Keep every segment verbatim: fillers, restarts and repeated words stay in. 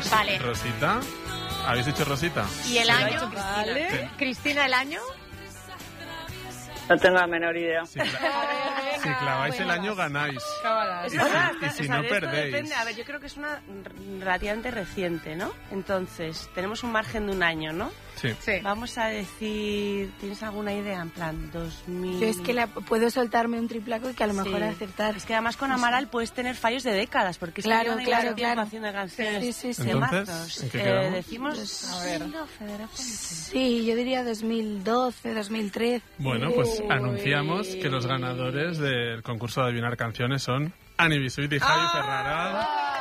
Vale. Rosita. ¿Habéis dicho Rosita? ¿Y el año? Vale. Sí. Cristina, ¿el año? No tengo la menor idea. Si, cla- si claváis el año, ganáis. Cábalas. Y O si, sea, y si o sea, no, de esto perdéis. depende. A ver, yo creo que es una r- relativamente reciente, ¿no? Entonces, tenemos un margen de un año, ¿no? Sí. Sí. Vamos a decir, ¿tienes alguna idea? En plan, dos mil... Yo es que la, puedo soltarme un triplaco y que a lo mejor Sí. acertar. Es que además con Amaral puedes tener fallos de décadas, porque es Claro, que llevan ahí claro, mucho tiempo claro. haciendo canciones Sí, sí, sí. de Entonces, mazos. ¿en qué Eh, quedamos? decimos... A ver. No, Federico. Sí, yo diría dos mil doce, dos mil trece. Bueno, pues Uy. anunciamos que los ganadores del concurso de adivinar canciones son Ani Bisuit y Javi Ferrara.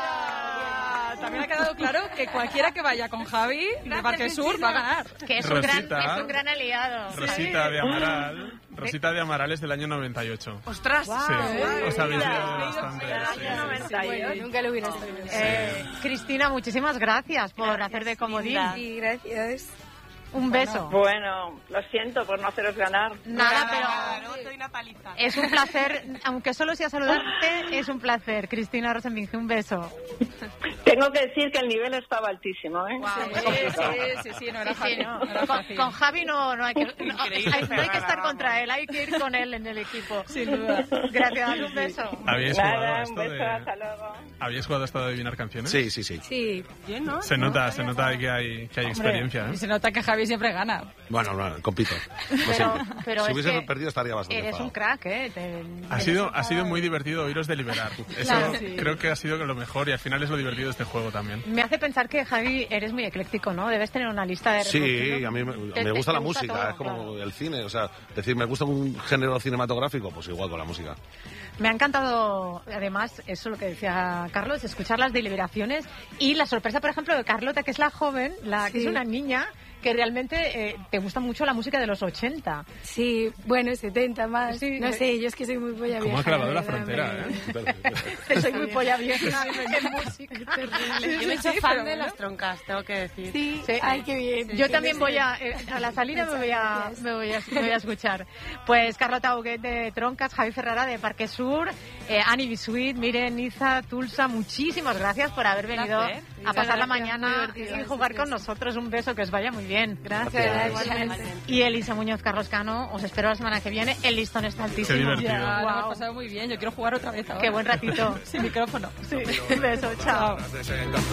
Ah, también ha quedado claro que cualquiera que vaya con Javi de Parque Sur va a ganar. Que es un, gran, Rosita. es un gran aliado. Rosita de Amaral. Rosita de Amaral es del año noventa y ocho. ¡Ostras! Sí, os habéis liado bastante. El sí. año noventa y ocho. Nunca lo hubiera sabido. Eh, Cristina, muchísimas gracias por Gracias, hacer de comodín. Linda. Sí, gracias. Un beso. Bueno, lo siento por no haceros ganar. Nada, Luego te doy una paliza. pero es un placer, aunque solo sea saludarte, es un placer. Cristina Rosenbinge, un beso. Tengo que decir que el nivel estaba altísimo, ¿eh? Sí, sí, sí, sí, no era Sí, sí, fácil. no. no era Con, fácil. con Javi no, no, hay que, no, Increíble, hay, no hay que estar Ferrara, contra él, hay que ir con él en el equipo. Sin duda. Gracias, un beso. ¿Habíais jugado Nada, a un esto beso, de... hasta luego. ¿Habíais jugado a esto de adivinar canciones? Sí, sí, sí. Sí. Yo no. Se no, nota, no se había nota que hay, que hay experiencia, Y ¿eh? se nota que Javi siempre gana. Bueno, bueno, compito. Lo Pero, siento. pero si es hubiese que perdido estaría bastante eres enfadado. un crack, ¿eh? Te- Ha eres sido, un ha sido crack. muy divertido oíros deliberar. Eso Claro, sí. creo que ha sido lo mejor y al final es lo divertido de este juego también. Me hace pensar que, Javi, eres muy ecléctico, ¿no? Debes tener una lista de Sí, reproducción. a mí me, Te- me te- gusta te la música, todo, es como claro. el cine, o sea, decir, me gusta un género cinematográfico, pues igual con la música. Me ha encantado, además, eso lo que decía Carlos, escuchar las deliberaciones y la sorpresa, por ejemplo, de Carlota, que es la joven, la que Sí. es una niña, que realmente eh, te gusta mucho la música de los ochenta. Sí, bueno, setenta más. Sí, no eh. sé, yo es que soy muy polla vieja. ¿Cómo ha clavado la verdad, frontera, me- eh? Soy muy polla vieja en música. Yo me he hecho fan de las troncas, tengo que decir. Sí, Sí. ay, qué bien. Yo qué también deseo. voy a, eh, a la salida me voy a, me voy a, me voy a escuchar. Pues Carlota Huguet de Troncas, Javi Ferrara de Parque Sur, eh, Ani Bisuit, Miren, Niza, Tulsa, muchísimas gracias por haber venido placer. a pasar la Gracias, mañana muy divertido, y jugar sí, con sí. nosotros. Un beso, que os vaya muy bien. Gracias, Igualmente. Y Elisa Muñoz, Carlos Cano, os espero la semana que viene. El listón está altísimo. Qué divertido. Ya, lo hemos Guau. pasado muy bien. Yo quiero jugar otra vez ahora. Qué buen ratito. Sin micrófono. Sí, un beso, chao. Chao.